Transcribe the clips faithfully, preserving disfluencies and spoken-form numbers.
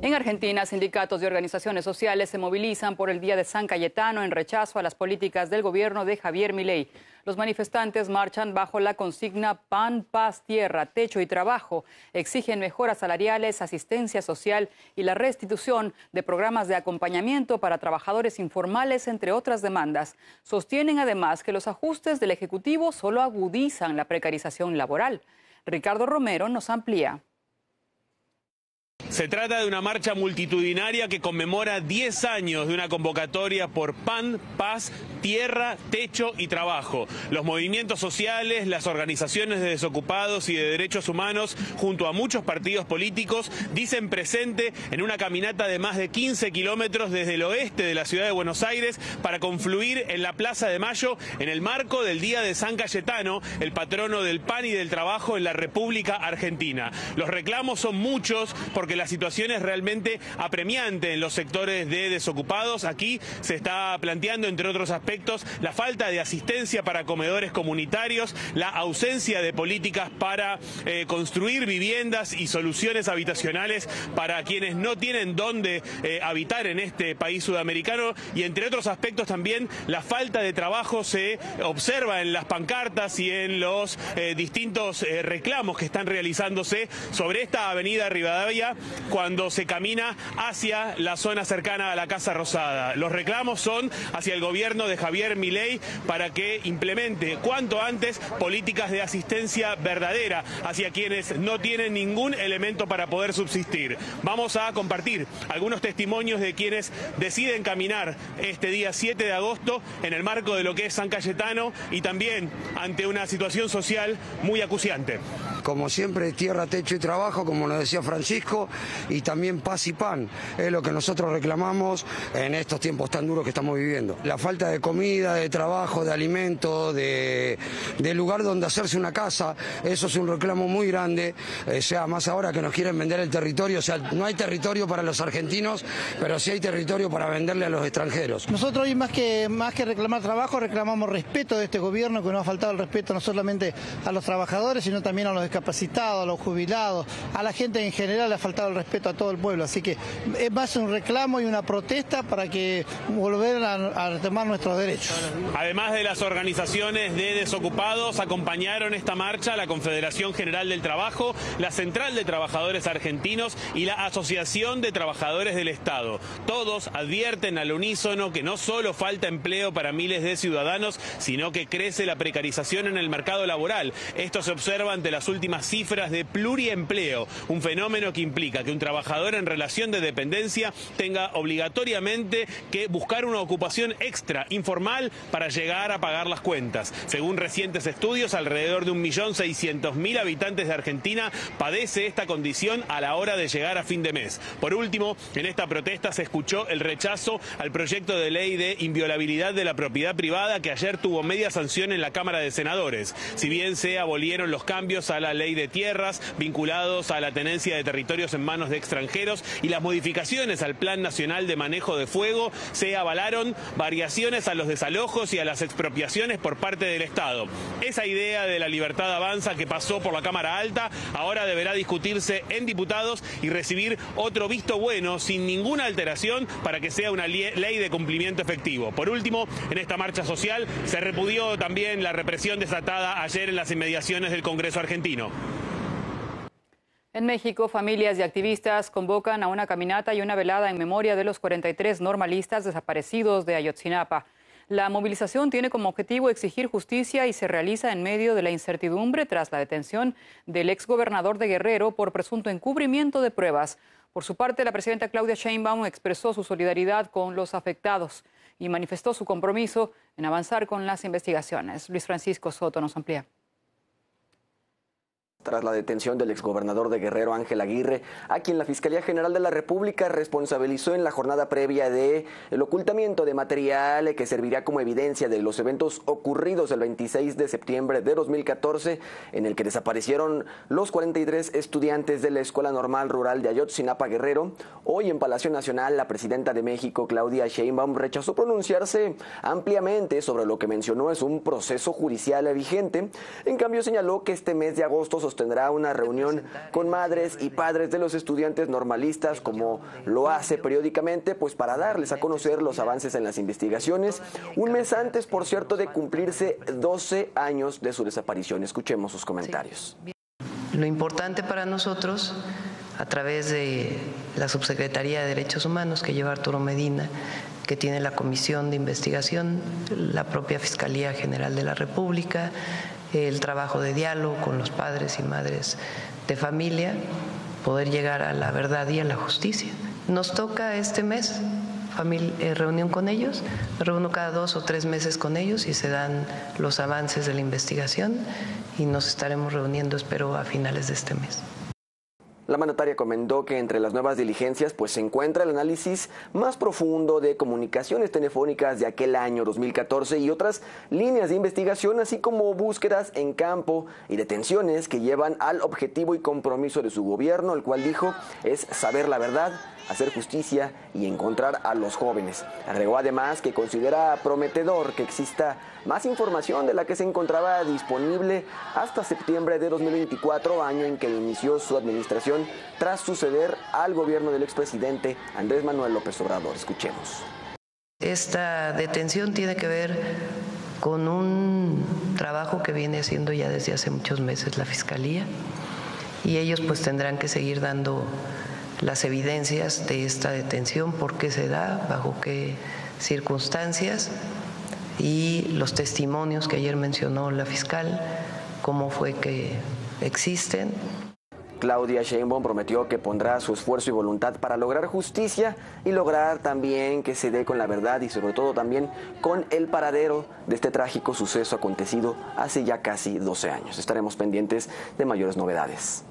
En Argentina, sindicatos y organizaciones sociales se movilizan por el Día de San Cayetano en rechazo a las políticas del gobierno de Javier Milei. Los manifestantes marchan bajo la consigna Pan, Paz, Tierra, Techo y Trabajo. Exigen mejoras salariales, asistencia social y la restitución de programas de acompañamiento para trabajadores informales, entre otras demandas. Sostienen además que los ajustes del Ejecutivo solo agudizan la precarización laboral. Ricardo Romero nos amplía. Se trata de una marcha multitudinaria que conmemora diez años de una convocatoria por pan, paz, tierra, techo y trabajo. Los movimientos sociales, las organizaciones de desocupados y de derechos humanos, junto a muchos partidos políticos, dicen presente en una caminata de más de quince kilómetros desde el oeste de la ciudad de Buenos Aires para confluir en la Plaza de Mayo en el marco del Día de San Cayetano, el patrono del pan y del trabajo en la República Argentina. Los reclamos son muchos porque la situación es realmente apremiante en los sectores de desocupados. Aquí se está planteando, entre otros aspectos, la falta de asistencia para comedores comunitarios, la ausencia de políticas para eh, construir viviendas y soluciones habitacionales para quienes no tienen dónde eh, habitar en este país sudamericano, y entre otros aspectos también la falta de trabajo se observa en las pancartas y en los eh, distintos eh, reclamos que están realizándose sobre esta avenida Rivadavia cuando se camina hacia la zona cercana a la Casa Rosada. Los reclamos son hacia el gobierno de Javier Milei para que implemente cuanto antes políticas de asistencia verdadera hacia quienes no tienen ningún elemento para poder subsistir. Vamos a compartir algunos testimonios de quienes deciden caminar este día siete de agosto en el marco de lo que es San Cayetano y también ante una situación social muy acuciante. Como siempre, tierra, techo y trabajo, como nos decía Francisco, y también paz y pan, es lo que nosotros reclamamos en estos tiempos tan duros que estamos viviendo. La falta de comida, de trabajo, de alimento, de, de lugar donde hacerse una casa, eso es un reclamo muy grande, o sea, más ahora que nos quieren vender el territorio, o sea, no hay territorio para los argentinos, pero sí hay territorio para venderle a los extranjeros. Nosotros hoy más que, más que reclamar trabajo, reclamamos respeto de este gobierno, que nos ha faltado el respeto no solamente a los trabajadores, sino también a los discapacitados, a los jubilados, a la gente en general le ha faltado el respeto a todo el pueblo, así que es más un reclamo y una protesta para que volver a, a retomar nuestros derechos. Además de las organizaciones de desocupados, acompañaron esta marcha la Confederación General del Trabajo, la Central de Trabajadores Argentinos y la Asociación de Trabajadores del Estado. Todos advierten al unísono que no solo falta empleo para miles de ciudadanos, sino que crece la precarización en el mercado laboral. Esto se observa ante las últimas cifras de pluriempleo, un fenómeno que implica que un trabajador en relación de dependencia tenga obligatoriamente que buscar una ocupación extra, informal, para llegar a pagar las cuentas. Según recientes estudios, alrededor de un millón seiscientos mil habitantes de Argentina padece esta condición a la hora de llegar a fin de mes. Por último, en esta protesta se escuchó el rechazo al proyecto de ley de inviolabilidad de la propiedad privada que ayer tuvo media sanción en la Cámara de Senadores. Si bien se abolieron los cambios a la ley de tierras vinculados a la tenencia de territorios en manos de extranjeros y las modificaciones al Plan Nacional de Manejo de Fuego, se avalaron variaciones a los desalojos y a las expropiaciones por parte del Estado. Esa idea de la libertad avanza que pasó por la Cámara Alta ahora deberá discutirse en diputados y recibir otro visto bueno sin ninguna alteración para que sea una ley de cumplimiento efectivo. Por último, en esta marcha social se repudió también la represión desatada ayer en las inmediaciones del Congreso argentino. En México, familias y activistas convocan a una caminata y una velada en memoria de los cuarenta y tres normalistas desaparecidos de Ayotzinapa. La movilización tiene como objetivo exigir justicia y se realiza en medio de la incertidumbre tras la detención del exgobernador de Guerrero por presunto encubrimiento de pruebas. Por su parte, la presidenta Claudia Sheinbaum expresó su solidaridad con los afectados y manifestó su compromiso en avanzar con las investigaciones. Luis Francisco Soto nos amplía. Tras la detención del exgobernador de Guerrero, Ángel Aguirre, a quien la Fiscalía General de la República responsabilizó en la jornada previa de el ocultamiento de material que serviría como evidencia de los eventos ocurridos el veintiséis de septiembre de dos mil catorce, en el que desaparecieron los cuarenta y tres estudiantes de la Escuela Normal Rural de Ayotzinapa, Guerrero. Hoy en Palacio Nacional, la presidenta de México, Claudia Sheinbaum, rechazó pronunciarse ampliamente sobre lo que mencionó es un proceso judicial vigente. En cambio, señaló que este mes de agosto sostendrá una reunión con madres y padres de los estudiantes normalistas, como lo hace periódicamente, pues para darles a conocer los avances en las investigaciones, un mes antes, por cierto, de cumplirse doce años de su desaparición. Escuchemos sus comentarios. Lo importante para nosotros, a través de la Subsecretaría de Derechos Humanos que lleva Arturo Medina, que tiene la Comisión de Investigación, la propia Fiscalía General de la República, el trabajo de diálogo con los padres y madres de familia, poder llegar a la verdad y a la justicia. Nos toca este mes familia, eh, reunión con ellos, me reúno cada dos o tres meses con ellos y se dan los avances de la investigación y nos estaremos reuniendo, espero, a finales de este mes. La mandataria comentó que entre las nuevas diligencias pues se encuentra el análisis más profundo de comunicaciones telefónicas de aquel año dos mil catorce y otras líneas de investigación, así como búsquedas en campo y detenciones que llevan al objetivo y compromiso de su gobierno, el cual dijo es saber la verdad, hacer justicia y encontrar a los jóvenes. Agregó además que considera prometedor que exista más información de la que se encontraba disponible hasta septiembre de dos mil veinticuatro, año en que inició su administración tras suceder al gobierno del expresidente Andrés Manuel López Obrador. Escuchemos. Esta detención tiene que ver con un trabajo que viene haciendo ya desde hace muchos meses la Fiscalía y ellos pues tendrán que seguir dando las evidencias de esta detención, por qué se da, bajo qué circunstancias y los testimonios que ayer mencionó la fiscal, cómo fue que existen. Claudia Sheinbaum prometió que pondrá su esfuerzo y voluntad para lograr justicia y lograr también que se dé con la verdad y sobre todo también con el paradero de este trágico suceso acontecido hace ya casi doce años. Estaremos pendientes de mayores novedades.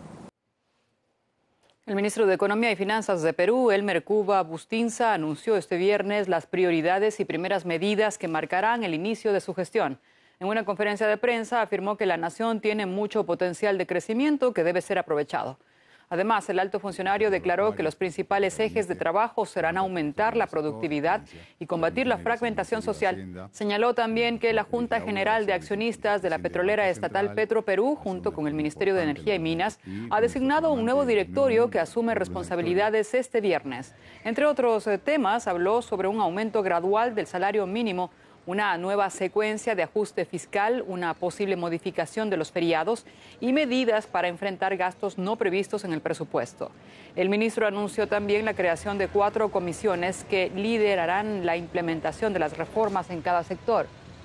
El ministro de Economía y Finanzas de Perú, Elmer Cuba Bustinza, anunció este viernes las prioridades y primeras medidas que marcarán el inicio de su gestión. En una conferencia de prensa afirmó que la nación tiene mucho potencial de crecimiento que debe ser aprovechado. Además, el alto funcionario declaró que los principales ejes de trabajo serán aumentar la productividad y combatir la fragmentación social. Señaló también que la Junta General de Accionistas de la petrolera estatal Petroperú, junto con el Ministerio de Energía y Minas, ha designado un nuevo directorio que asume responsabilidades este viernes. Entre otros temas, habló sobre un aumento gradual del salario mínimo, una nueva secuencia de ajuste fiscal, una posible modificación de los feriados y medidas para enfrentar gastos no previstos en el presupuesto. El ministro anunció también la creación de cuatro comisiones que liderarán la implementación de las reformas en cada sector.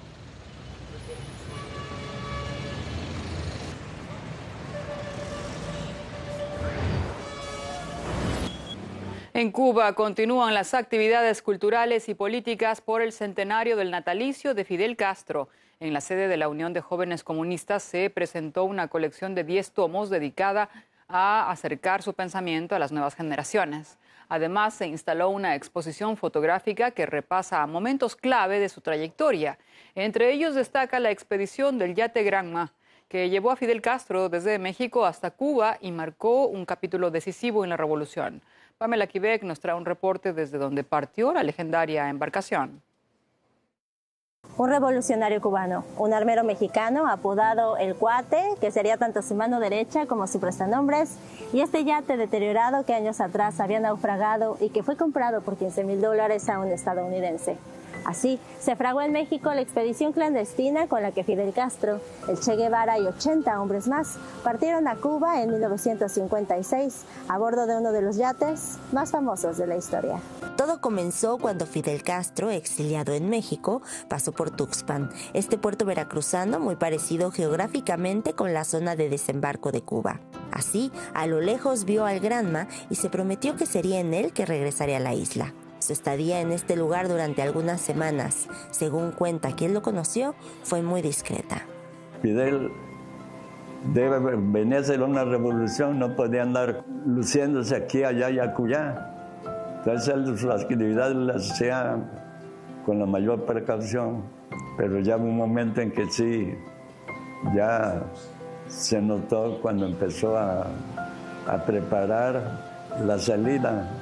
En Cuba continúan las actividades culturales y políticas por el centenario del natalicio de Fidel Castro. En la sede de la Unión de Jóvenes Comunistas se presentó una colección de diez tomos dedicada a acercar su pensamiento a las nuevas generaciones. Además, se instaló una exposición fotográfica que repasa momentos clave de su trayectoria. Entre ellos destaca la expedición del yate Granma, que llevó a Fidel Castro desde México hasta Cuba y marcó un capítulo decisivo en la revolución. Pamela Quebec nos trae un reporte desde donde partió la legendaria embarcación. Un revolucionario cubano, un armero mexicano apodado El Cuate, que sería tanto su mano derecha como su prestanombres, y este yate deteriorado que años atrás había naufragado y que fue comprado por quince mil dólares a un estadounidense. Así, se fraguó en México la expedición clandestina con la que Fidel Castro, el Che Guevara y ochenta hombres más partieron a Cuba en mil novecientos cincuenta y seis a bordo de uno de los yates más famosos de la historia. Todo comenzó cuando Fidel Castro, exiliado en México, pasó por Tuxpan, este puerto veracruzano muy parecido geográficamente con la zona de desembarco de Cuba. Así, a lo lejos vio al Granma y se prometió que sería en él que regresaría a la isla. Su estadía en este lugar durante algunas semanas, según cuenta quien lo conoció, fue muy discreta. Fidel debe venir a hacer una revolución, no podía andar luciéndose aquí, allá y acullá. Entonces las actividades las hacía con la mayor precaución, pero ya hubo un momento en que sí, ya se notó cuando empezó a, a preparar la salida.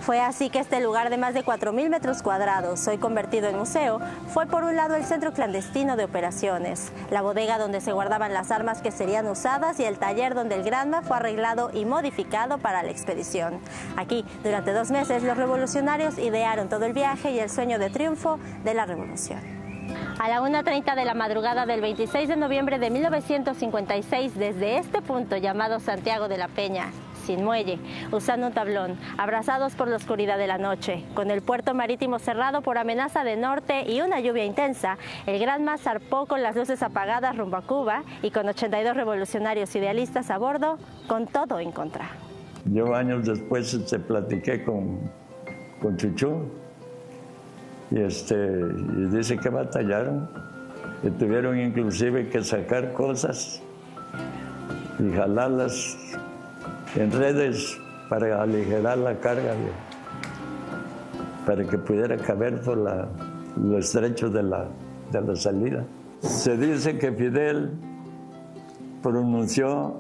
Fue así que este lugar de más de cuatro mil metros cuadrados, hoy convertido en museo, fue por un lado el centro clandestino de operaciones, la bodega donde se guardaban las armas que serían usadas y el taller donde el Granma fue arreglado y modificado para la expedición. Aquí, durante dos meses, los revolucionarios idearon todo el viaje y el sueño de triunfo de la revolución. A la una treinta de la madrugada del veintiséis de noviembre de mil novecientos cincuenta y seis, desde este punto llamado Santiago de la Peña, sin muelle, usando un tablón, abrazados por la oscuridad de la noche, con el puerto marítimo cerrado por amenaza de norte y una lluvia intensa, el Granma zarpó con las luces apagadas rumbo a Cuba y con ochenta y dos revolucionarios idealistas a bordo, con todo en contra. Yo años después este, platiqué con, con Chuchú y, este, y dice que batallaron, que tuvieron inclusive que sacar cosas y jalarlas en redes para aligerar la carga, de, para que pudiera caber por la, lo estrecho de la, de la salida. Se dice que Fidel pronunció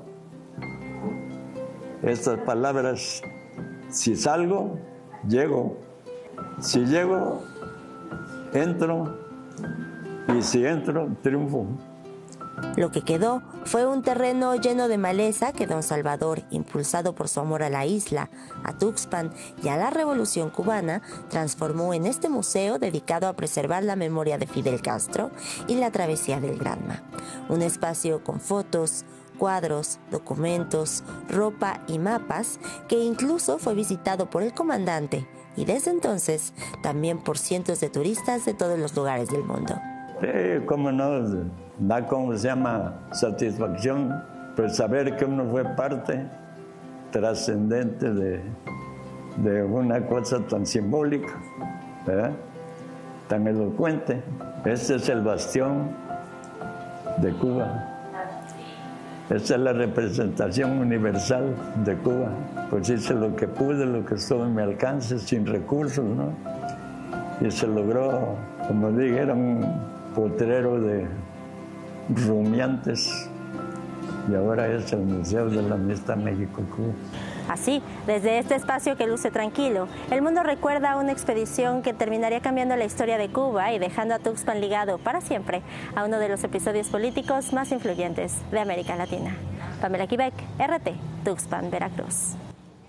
estas palabras: si salgo, llego; si llego, entro; y si entro, triunfo. Lo que quedó fue un terreno lleno de maleza que don Salvador, impulsado por su amor a la isla, a Tuxpan y a la Revolución Cubana, transformó en este museo dedicado a preservar la memoria de Fidel Castro y la travesía del Granma. Un espacio con fotos, cuadros, documentos, ropa y mapas que incluso fue visitado por el comandante y desde entonces también por cientos de turistas de todos los lugares del mundo. Sí, cómo no, da como se llama satisfacción, pues saber que uno fue parte trascendente de, de una cosa tan simbólica, ¿verdad? Tan elocuente. Este es el bastión de Cuba. Esta es la representación universal de Cuba. Pues hice lo que pude, lo que estuvo en mi alcance, sin recursos, ¿no? Y se logró, como dije, era un potrero de rumiantes, y ahora es el Museo de la Amistad México-Cuba. Así, desde este espacio que luce tranquilo, el mundo recuerda una expedición que terminaría cambiando la historia de Cuba y dejando a Tuxpan ligado para siempre a uno de los episodios políticos más influyentes de América Latina. Pamela Quebec, R T, Tuxpan, Veracruz.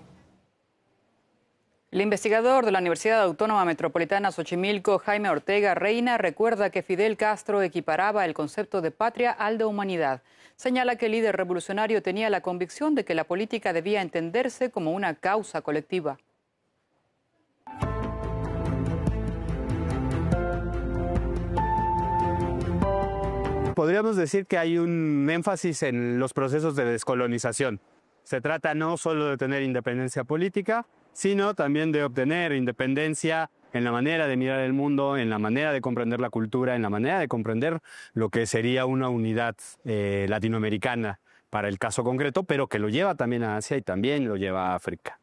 El investigador de la Universidad Autónoma Metropolitana Xochimilco, Jaime Ortega Reina, recuerda que Fidel Castro equiparaba el concepto de patria al de humanidad. Señala que el líder revolucionario tenía la convicción de que la política debía entenderse como una causa colectiva. Podríamos decir que hay un énfasis en los procesos de descolonización. Se trata no solo de tener independencia política, sino también de obtener independencia en la manera de mirar el mundo, en la manera de comprender la cultura, en la manera de comprender lo que sería una unidad eh, latinoamericana para el caso concreto, pero que lo lleva también a Asia y también lo lleva a África.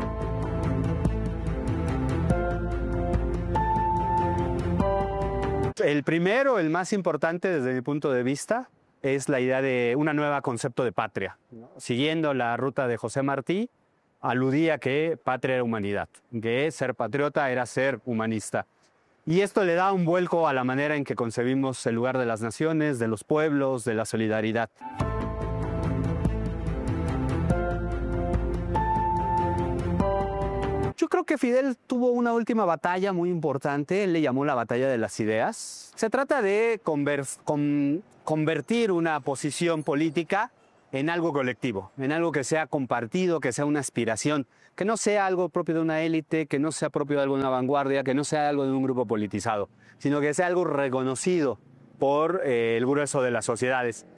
El primero, el más importante desde mi punto de vista, es la idea de una nueva concepto de patria, ¿no? Siguiendo la ruta de José Martí, aludía que patria era humanidad, que ser patriota era ser humanista. Y esto le da un vuelco a la manera en que concebimos el lugar de las naciones, de los pueblos, de la solidaridad. Yo creo que Fidel tuvo una última batalla muy importante, él le llamó la batalla de las ideas. Se trata de conver- con- convertir una posición política en algo colectivo, en algo que sea compartido, que sea una aspiración, que no sea algo propio de una élite, que no sea propio de alguna vanguardia, que no sea algo de un grupo politizado, sino que sea algo reconocido por eh, el grueso de las sociedades.